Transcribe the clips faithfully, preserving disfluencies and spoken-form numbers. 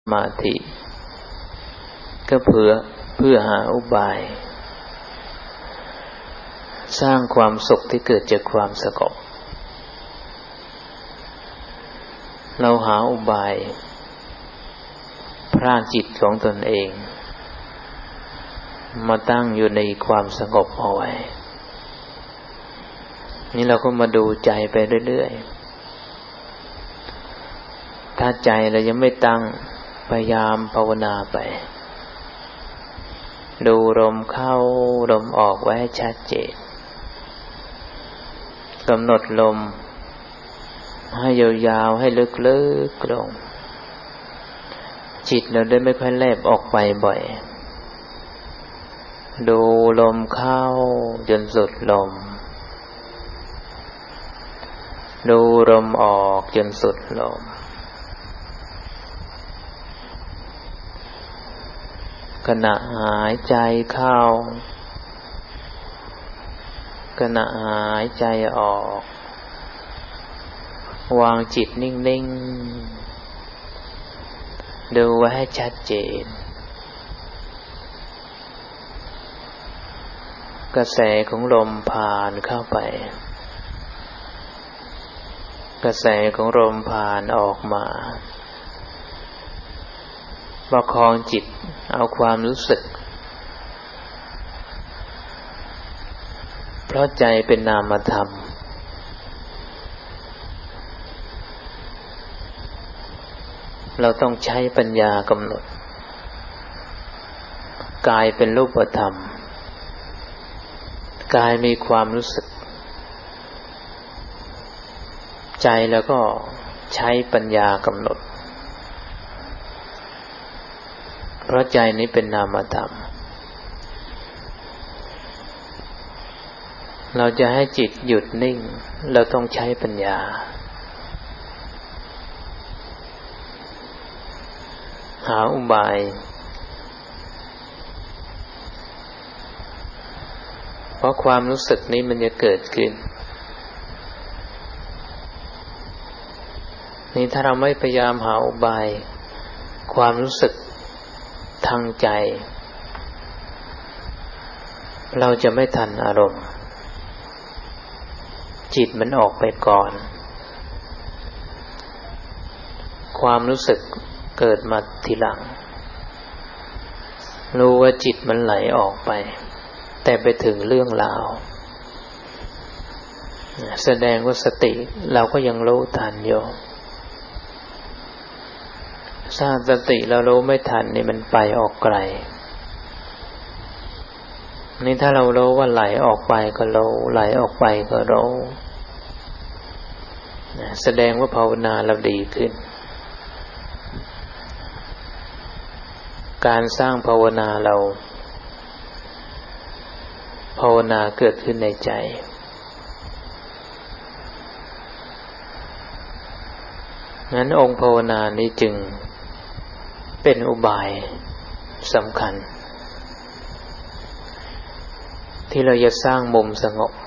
สมาธิก็เพื่อเพื่อหาอุบายสร้างความสุขที่เกิดจากความสงบเราหาอุบายพรากจิตของตนเองมาตั้งอยู่ในความสงบเอาไว้นี่เราก็มาดูใจไปเรื่อยๆถ้าใจเรายังไม่ตั้งพยายามภาวนาไปดูลมเข้าลมออกไว้ให้ชัดเจนกำหนดลมให้ยาวๆให้ลึกๆลงจิตเราได้ไม่ค่อยแลบออกไปบ่อยดูลมเข้าจนสุดลมดูลมออกจนสุดลมขณะหายใจเข้าขณะหายใจออกวางจิตนิ่งๆดูไว้ให้ชัดเจนกระแสของลมผ่านเข้าไปกระแสของลมผ่านออกมาประคองจิตเอาความรู้สึกเพราะใจเป็นนามธรรมเราต้องใช้ปัญญากำหนดกายเป็นรูปธรรมกายมีความรู้สึกใจแล้วก็ใช้ปัญญากำหนดเพราะใจนี้เป็นนามธรรมเราจะให้จิตหยุดนิ่งเราต้องใช้ปัญญาหาอุบายเพราะความรู้สึกนี้มันจะเกิดขึ้นนี่ถ้าเราไม่พยายามหาอุบายความรู้สึกทางใจเราจะไม่ทันอารมณ์จิตมันออกไปก่อนความรู้สึกเกิดมาทีหลังรู้ว่าจิตมันไหลออกไปแต่ไปถึงเรื่องราวแสดงว่าสติเราก็ยังรู้ทันอยู่ถ้าสติเรารู้ไม่ทันนี่มันไปออกไกลนี่ถ้าเรารู้ว่าไหลออกไปก็รู้ไหลออกไปก็รู้แสดงว่าภาวนาเราดีขึ้นการสร้างภาวนาเราภาวนาเกิดขึ้นในใจงั้นองค์ภาวนานี้จึงเป็นอุบายสำคัญที่เราจะสร้างมุมสงบ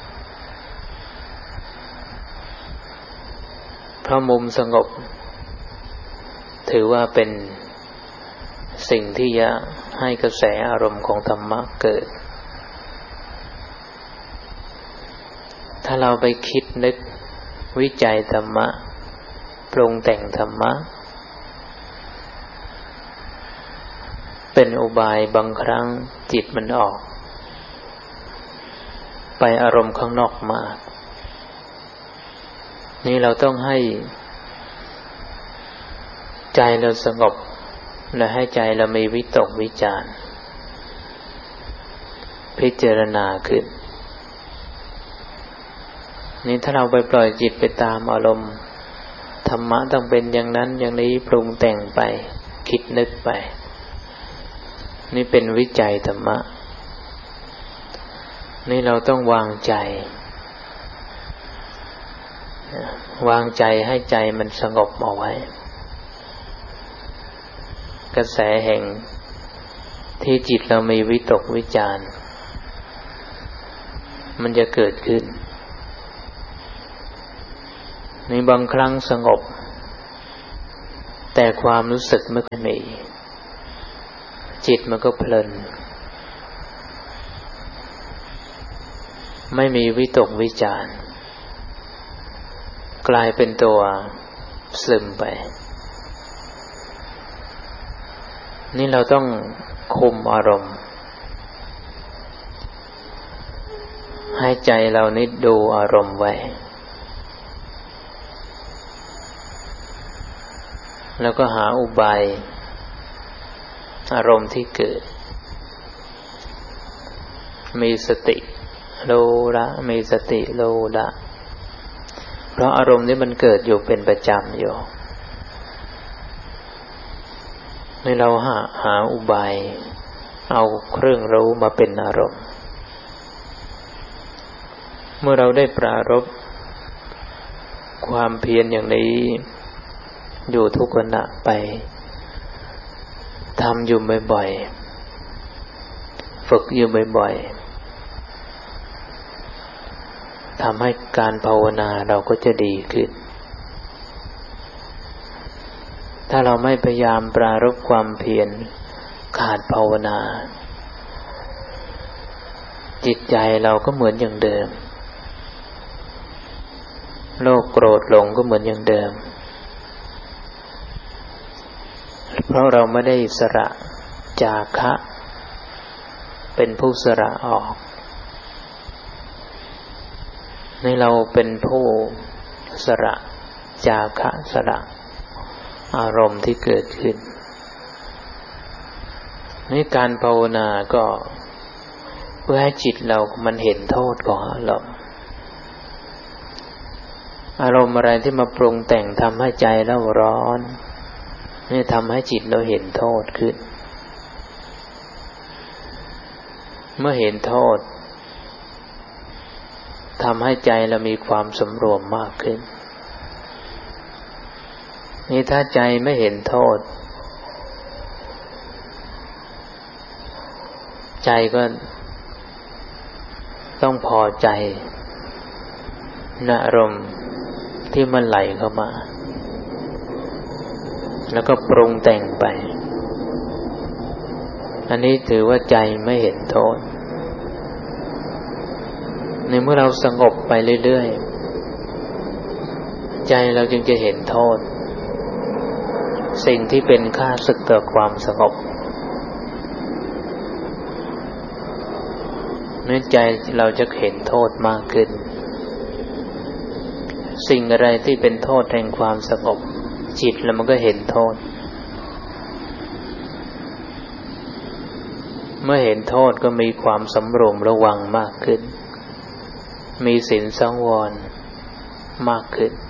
เพราะมุมสงบถือว่าเป็นสิ่งที่จะให้กระแสอารมณ์ของธรรมะเกิดถ้าเราไปคิดนึกวิจัยธรรมะปรุงแต่งธรรมะเป็นอุบายบางครั้งจิตมันออกไปอารมณ์ข้างนอกมากนี่เราต้องให้ใจเราสงบและให้ใจเรามีวิตกวิจารพิจารณาขึ้นนี่ถ้าเราไปปล่อยจิตไปตามอารมณ์ธรรมะต้องเป็นอย่างนั้นอย่างนี้ปรุงแต่งไปคิดนึกไปนี่เป็นวิจัยธรรมะนี่เราต้องวางใจวางใจให้ใจมันสงบเอาไว้กระแสแห่งที่จิตเรามีวิตกวิจารมันจะเกิดขึ้นในบางครั้งสงบ แต่แต่ความรู้สึกไม่ค่อยมีจิตมันก็เพลินไม่มีวิตกวิจารณ์กลายเป็นตัวซึมไปนี่เราต้องคุมอารมณ์ให้ใจเรานิดดูอารมณ์ไว้แล้วก็หาอุบายอารมณ์ที่เกิดมีสติรู้ละมีสติรู้ละเพราะอารมณ์นี้มันเกิดอยู่เป็นประจำอยู่ให้เราหาหาอุบายเอาเครื่องรู้มาเป็นอารมณ์เมื่อเราได้ปรารภความเพียรอย่างนี้อยู่ทุกขณะไปทำอยู่บ่อยๆฝึกอยู่บ่อยๆทำให้การภาวนาเราก็จะดีขึ้นถ้าเราไม่พยายามปรารภความเพียรขาดภาวนาจิตใจเราก็เหมือนอย่างเดิมโลภโกรธหลงก็เหมือนอย่างเดิมเพราะเราไม่ได้สละจาคะเป็นผู้สละออกให้เราเป็นผู้สละจาคะสละอารมณ์ที่เกิดขึ้นนี่การภาวนาก็เพื่อให้จิตเรามันเห็นโทษของอารมณ์อารมณ์อะไรที่มาปรุงแต่งทำให้ใจเราร้อนนี่ทำให้จิตเราเห็นโทษขึ้นเมื่อเห็นโทษทำให้ใจเรามีความสำรวมมากขึ้นนี่ถ้าใจไม่เห็นโทษใจก็ต้องพอใจในอารมณ์ที่มันไหลเข้ามาแล้วก็ปรุงแต่งไปอันนี้ถือว่าใจไม่เห็นโทษในเมื่อเราสงบไปเรื่อยๆใจเราจึงจะเห็นโทษสิ่งที่เป็นข้าศึกต่อความสงบเนื่องใจเราจะเห็นโทษมากขึ้นสิ่งอะไรที่เป็นโทษแห่งความสงบจิตแล้วมันก็เห็นโทษเมื่อเห็นโทษก็มีความสำรวมระวังมากขึ้นมีศีลสังวรมากขึ้น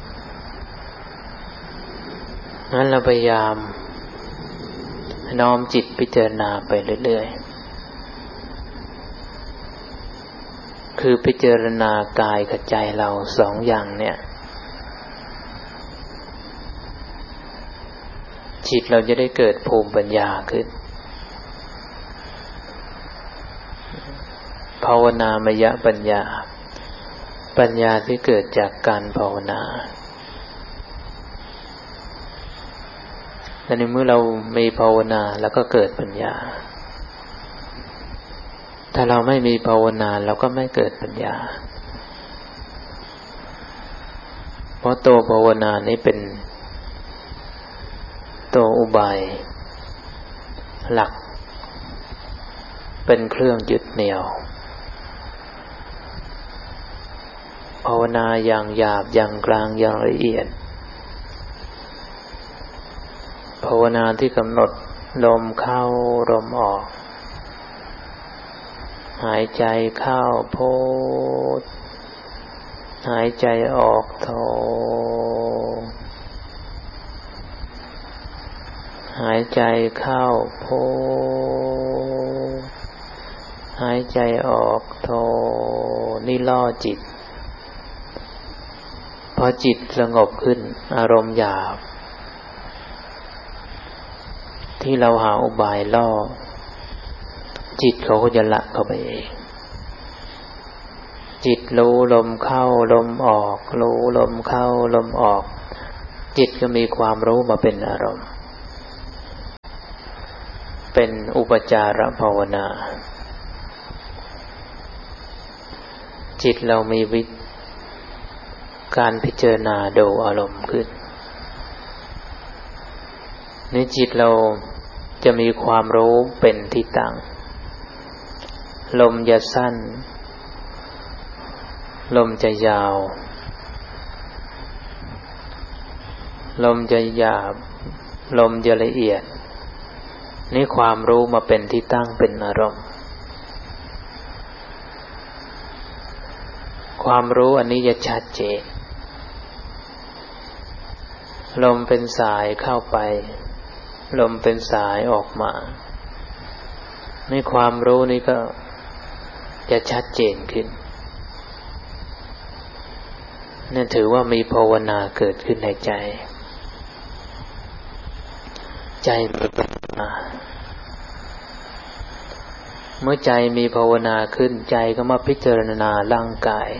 งั้นเราพยายามน้อมจิตพิจารณาไปเรื่อยๆคือพิจารณากายกับใจเราสองอย่างเนี่ยจิตเราจะได้เกิดภูมิปัญญาขึ้นภาวนามยปัญญาปัญญาที่เกิดจากการภาวนาแต่ในเมื่อเรามีภาวนาแล้วก็เกิดปัญญาถ้าเราไม่มีภาวนาเราก็ไม่เกิดปัญญาเพราะตัวภาวนานี้เป็นตัวอุบายหลักเป็นเครื่องยึดเหนี่ยวภาวนาอย่างหยาบอย่างกลางอย่างละเอียดภาวนาที่กำหนดลมเข้าลมออกหายใจเข้าพุทหายใจออกโทหายใจเข้าพุทหายใจออกโทนี่ล่อจิตพอจิตสงบขึ้นอารมณ์หยาบที่เราหาอุบายล่อจิตเขาก็จะละเข้าไปเองจิตรู้ลมเข้าลมออกรู้ลมเข้าลมออกจิตก็มีความรู้มาเป็นอารมณ์เป็นอุปจารภาวนาจิตเรามีวิการพิจารณาดูอารมณ์ขึ้นในจิตเราจะมีความรู้เป็นที่ตั้งลมจะสั้นลมจะยาวลมจะหยาบลมจะละเอียดนี่ความรู้มาเป็นที่ตั้งเป็นอารมณ์ความรู้อันนี้จะชัดเจนลมเป็นสายเข้าไปลมเป็นสายออกมาในความรู้นี้ก็จะชัดเจนขึ้นนั่นถือว่ามีภาวนาเกิดขึ้นในใจใจมีภาวนาเมื่อใจมีภาวนาขึ้นใจก็มาพิจารณาร่างกาย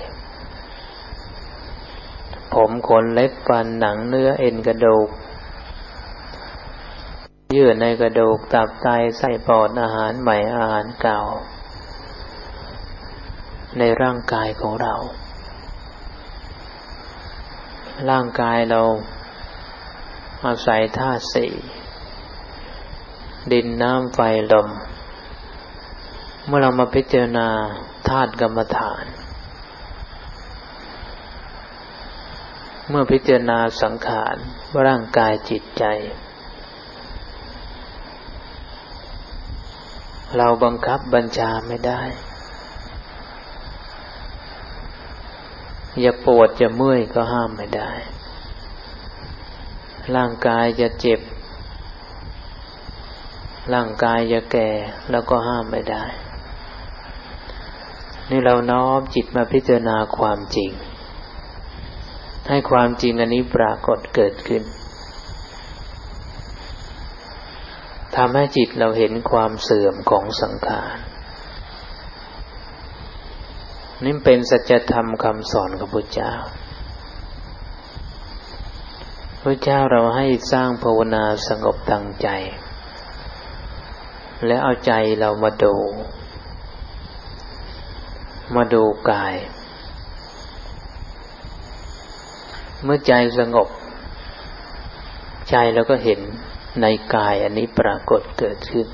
ผมขนเล็บฟันหนังเนื้อเอ็นกระดูกเยื่อในกระดูกตับไตไส้ปอดอาหารใหม่อาหารเก่าในร่างกายของเราร่างกายเราอาศัยธาตุสี่ดินน้ำไฟลมเมื่อเรามาพิจารณาธาตุกรรมฐานเมื่อพิจารณาสังขารว่าร่างกายจิตใจเราบังคับบัญชาไม่ได้อย่าปวดจะเมื่อยก็ห้ามไม่ได้ร่างกายจะเจ็บร่างกายจะแก่แล้วก็ห้ามไม่ได้นี่เราน้อมจิตมาพิจารณาความจริงให้ความจริงอันนี้ปรากฏเกิดขึ้นทำให้จิตเราเห็นความเสื่อมของสังขารนี่เป็นสัจธรรมคำสอนของพระเจ้าพระเจ้าเราให้สร้างภาวนาสงบทางใจและเอาใจเรามาดูมาดูกายเมื่อใจสงบใจเราก็เห็นในกายอันนี้ปรากฏเกิดขึ้น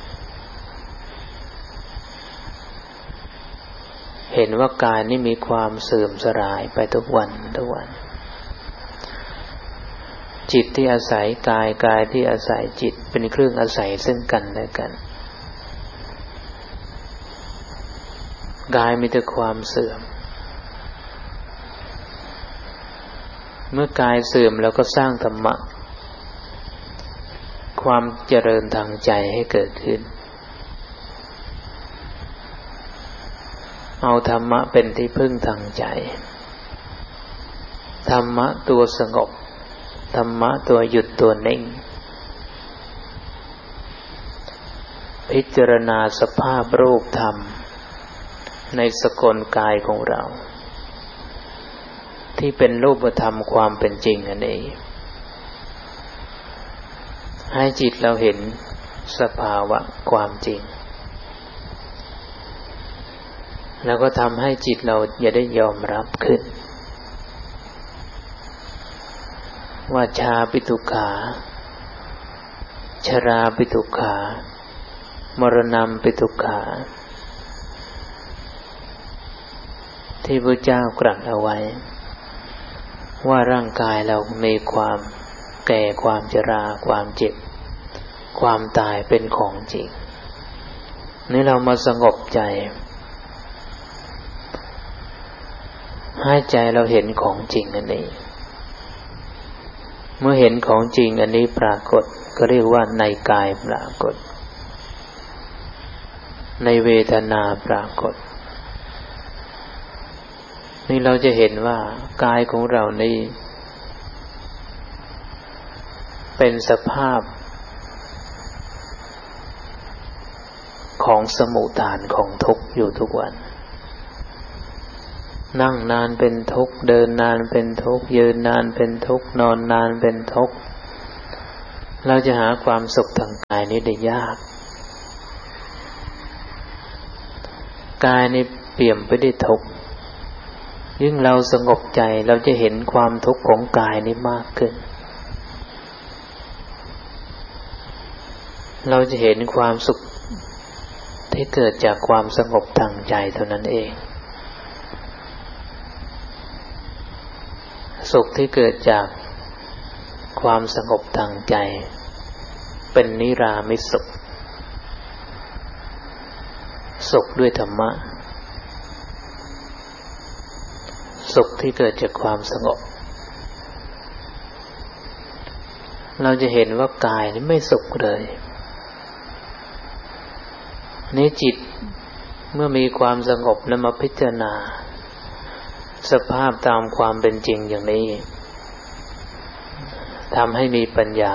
เห็นว่ากายนี้มีความเสื่อมสลายไปทุกวันทุกวันจิตที่อาศัยกายกายที่อาศัยจิตเป็นเครื่องอาศัยซึ่งกันและกันกายมีแต่ความเสื่อมเมื่อกายเสื่อมแล้วก็สร้างธรรมะความเจริญทางใจให้เกิดขึ้นเอาธรรมะเป็นที่พึ่งทางใจธรรมะตัวสงบธรรมะตัวหยุดตัวนิ่งพิจารณาสภาพรูปธรรมในสกลกายของเราที่เป็นรูปธรรมความเป็นจริงอันนี้ให้จิตเราเห็นสภาวะความจริงแล้วก็ทำให้จิตเราอย่าได้ยอมรับขึ้นว่าชาปิทุกขาชราปิทุกขามรณะปิทุกขาที่พระเจ้ากล่าวเอาไว้ว่าร่างกายเรามีความแก่ความชราความเจ็บความตายเป็นของจริงนี่เรามาสงบใจให้ใจเราเห็นของจริงอันนี้เมื่อเห็นของจริงอันนี้ปรากฏก็เรียกว่าในกายปรากฏในเวทนาปรากฏนี่เราจะเห็นว่ากายของเรานี่เป็นสภาพของสมุฏฐานของทุกข์อยู่ทุกวันนั่งนานเป็นทุกข์เดินนานเป็นทุกข์ยืนนานเป็นทุกข์นอนนานเป็นทุกข์เราจะหาความสุขทางกายนี้ได้ยากกายนี่เปี่ยมไปด้วยทุกข์ยิ่งเราสงบใจเราจะเห็นความทุกข์ของกายนี้มากขึ้นเราจะเห็นความสุขที่เกิดจากความสงบทางใจเท่านั้นเองสุขที่เกิดจากความสงบทางใจเป็นนิรามิตสุขสุขด้วยธรรมะสุขที่เกิดจากความสงบเราจะเห็นว่ากายนี่ไม่สุขเลยนี่จิตเมื่อมีความสงบแล้วมาพิจารณาสภาพตามความเป็นจริงอย่างนี้ทำให้มีปัญญา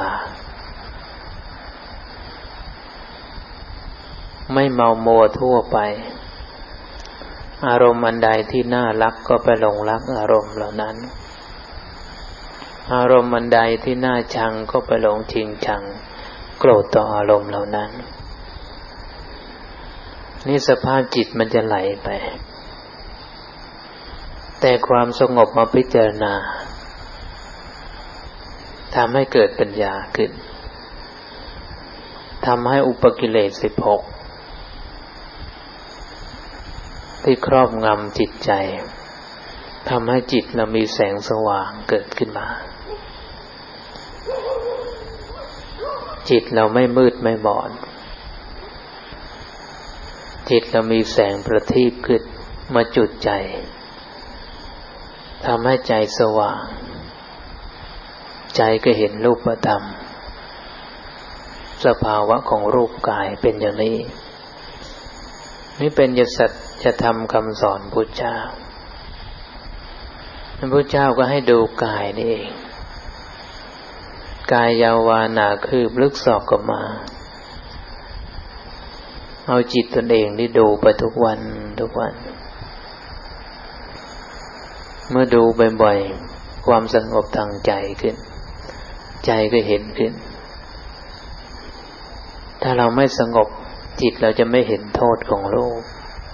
ไม่เมามัวทั่วไปอารมณ์อันใดที่น่ารักก็ไปหลงรักอารมณ์เหล่านั้นอารมณ์อันใดที่น่าชังก็ไปหลงชิงชังโกรธต่ออารมณ์เหล่านั้นนี่สภาพจิตมันจะไหลไปแต่ความสงบมาพิจารณาทำให้เกิดปัญญาขึ้นทำให้อุปกิเลสสิบหกที่ครอบงำจิตใจทำให้จิตเรามีแสงสว่างเกิดขึ้นมาจิตเราไม่มืดไม่บอดจิตเรามีแสงประทีปขึ้นมาจุดใจทำให้ใจสว่างใจก็เห็นรูปธรรมสภาวะของรูปกายเป็นอย่างนี้นี่เป็นยสัจธรรมคำสอนพุทธเจ้าพระพุทธเจ้าก็ให้ดูกายนี่เองกายยาววาหนาคืบลึกศอกก็มาเอาจิตตนเองนี่ดูไปทุกวันทุกวันเมื่อดูบ่อยๆความสงบทางใจขึ้นใจก็เห็นขึ้นถ้าเราไม่สงบจิตเราจะไม่เห็นโทษของโลก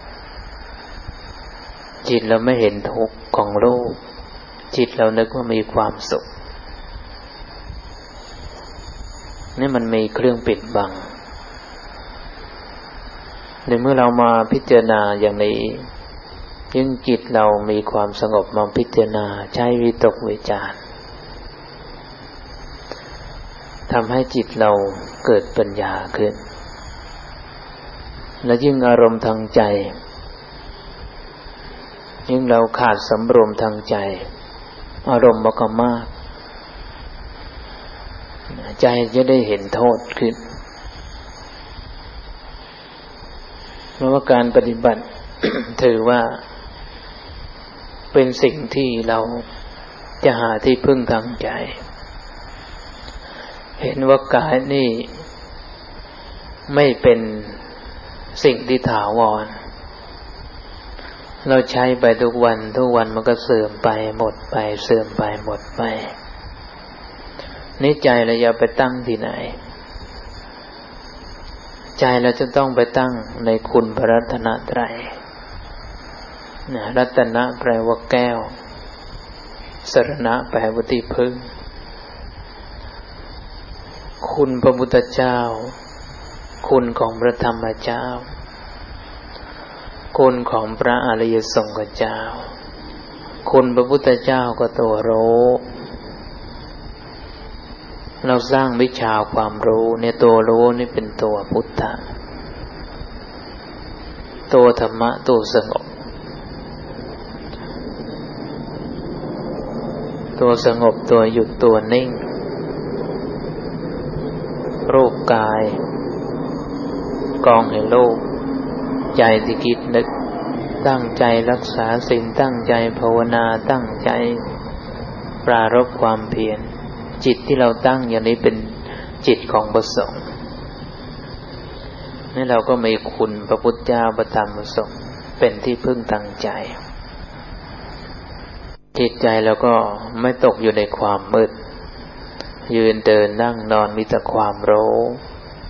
จิตเราไม่เห็นทุกข์ของโลกจิตเรานึกว่ามีความสุขนี่มันมีเครื่องปิดบังในเมื่อเรามาพิจารณาอย่างนี้ยิ่งจิตเรามีความสงบมาพิจารณาใช้วิตกวิจารทำให้จิตเราเกิดปัญญาขึ้นและยิ่งอารมณ์ทางใจยิ่งเราขาดสำรวมทางใจอารมณ์มันก็มากใจจะได้เห็นโทษขึ้นเพราะว่าการปฏิบัติ ถือว่าเป็นสิ่งที่เราจะหาที่พึ่งทางใจเห็นว่ากายนี่ไม่เป็นสิ่งที่ถาวรเราใช้ไปทุกวันทุกวันมันก็เสื่อมไปหมดไปเสื่อมไปหมดไปนี่ใจเราอย่าไปตั้งที่ไหนใจเราจะต้องไปตั้งในคุณพระรัตนตรัยนะรัตนะแปลว่าแก้วสรณะแปลว่าที่พึ่งคุณพระพุทธเจ้าคุณของพระธรรมเจ้าคุณของพระอริยสงฆ์เจ้าคุณพระพุทธเจ้าก็ตัวรู้เราสร้างวิชาความรู้เนี่ยตัวรู้นี่เป็นตัวพุทธะตัวธรรมะตัวสงบตัวสงบตัวหยุดตัวนิ่งรูปกายกองแห่งโลกใจที่คิดนึกตั้งใจรักษาศีลตั้งใจภาวนาตั้งใจปรารภความเพียรจิตที่เราตั้งอย่างนี้เป็นจิตของพระสงฆ์นี่เราก็มีคุณพระพุทธเจ้าพระธรรมพระสงฆ์เป็นที่พึ่งทางใจจิตใจเราก็ไม่ตกอยู่ในความมืดยืนเดินนั่งนอนมีแต่ความรู้